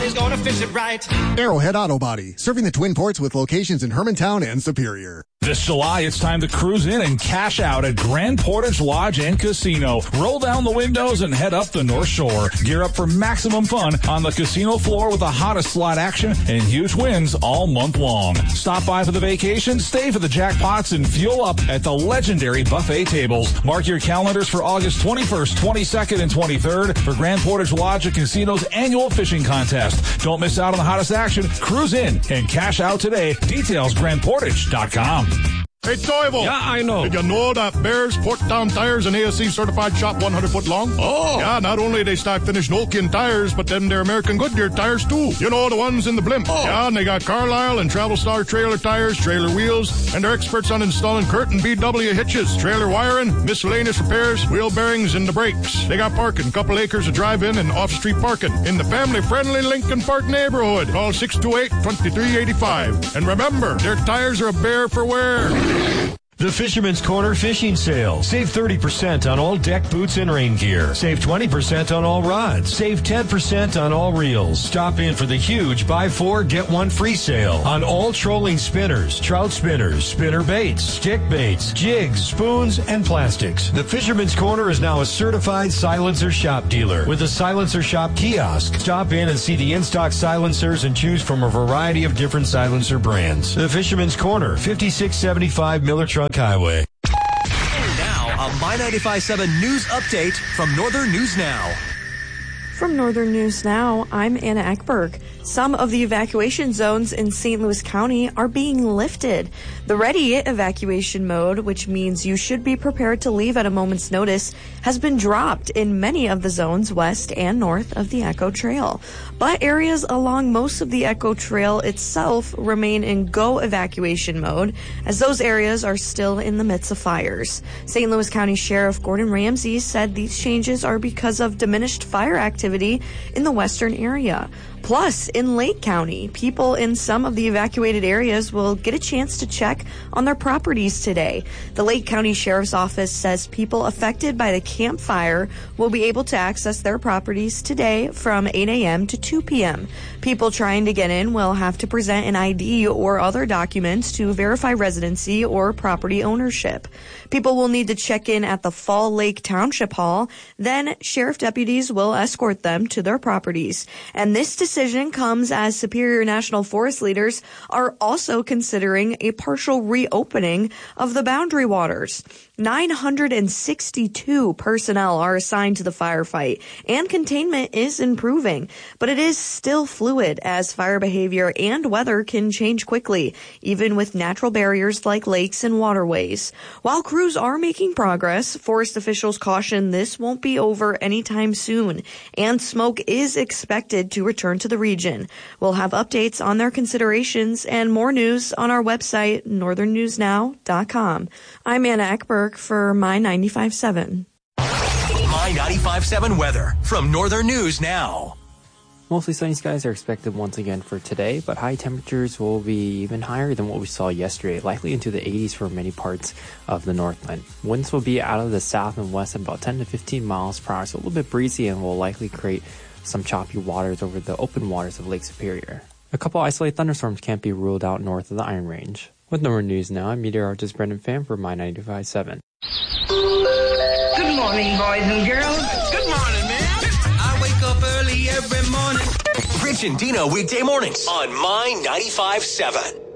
He's gonna fix it right. Arrowhead Auto Body, serving the Twin Ports with locations in Hermantown and Superior. This July, it's time to cruise in and cash out at Grand Portage Lodge and Casino. Roll down the windows and head up the North Shore. Gear up for maximum fun on the casino floor with the hottest slot action and huge wins all month long. Stop by for the vacation, stay for the jackpots, and fuel up at the legendary buffet tables. Mark your calendars for August 21st, 22nd, and 23rd for Grand Portage Lodge and Casino's annual fishing contest. Don't miss out on the hottest action. Cruise in and cash out today. Details, grandportage.com. Hey, Toivo. Yeah, I know. Did you know that Bears Portdown Tires and ASC certified shop 100 foot long? Oh. Yeah, not only they stock finished Nokian tires, but them they're American Goodyear tires too. You know, the ones in the blimp. Oh. Yeah, and they got Carlisle and Travel Star trailer tires, trailer wheels, and they're experts on installing Curtin BW hitches, trailer wiring, miscellaneous repairs, wheel bearings, and the brakes. They got parking, couple acres of drive-in and off-street parking in the family-friendly Lincoln Park neighborhood. Call 628-2385. And remember, their tires are a bear for wear. The Fisherman's Corner Fishing Sale. Save 30% on all deck boots and rain gear. Save 20% on all rods. Save 10% on all reels. Stop in for the huge buy 4, get 1 free sale on all trolling spinners, trout spinners, spinner baits, stick baits, jigs, spoons, and plastics. The Fisherman's Corner is now a certified silencer shop dealer with a silencer shop kiosk. Stop in and see the in-stock silencers and choose from a variety of different silencer brands. The Fisherman's Corner, 5675 Miller Trunk Highway. And now, a My 95.7 News Update from Northern News Now. From Northern News Now, I'm Anna Eckberg. Some of the evacuation zones in St. Louis County are being lifted. The ready evacuation mode, which means you should be prepared to leave at a moment's notice, has been dropped in many of the zones west and north of the Echo Trail. But areas along most of the Echo Trail itself remain in go evacuation mode, as those areas are still in the midst of fires. St. Louis County Sheriff Gordon Ramsey said these changes are because of diminished fire activity in the western area. Plus, in Lake County, people in some of the evacuated areas will get a chance to check on their properties today. The Lake County Sheriff's Office says people affected by the Camp Fire will be able to access their properties today from 8 a.m. to 2 p.m. People trying to get in will have to present an ID or other documents to verify residency or property ownership. People will need to check in at the Fall Lake Township Hall. Then sheriff deputies will escort them to their properties. And this decision comes as Superior National Forest leaders are also considering a partial reopening of the Boundary Waters. 962 personnel are assigned to the firefight, and containment is improving, but it is still fluid as fire behavior and weather can change quickly, even with natural barriers like lakes and waterways. While crews are making progress, forest officials caution this won't be over anytime soon, and smoke is expected to return to the region. We'll have updates on their considerations and more news on our website, northernnewsnow.com. I'm Anna Eckberg for My 95.7. My 95.7 weather from Northern News Now. Mostly sunny skies are expected once again for today, but high temperatures will be even higher than what we saw yesterday, likely into the 80s for many parts of the Northland. Winds will be out of the south and west at about 10 to 15 miles per hour, so a little bit breezy and will likely create some choppy waters over the open waters of Lake Superior. A couple isolated thunderstorms can't be ruled out north of the Iron Range. With Northern News Now, I'm meteorologist Brendan Pham for My 95.7. Good morning, boys and girls. Good morning, man. I wake up early every morning. Rich and Dino weekday mornings on My 95.7.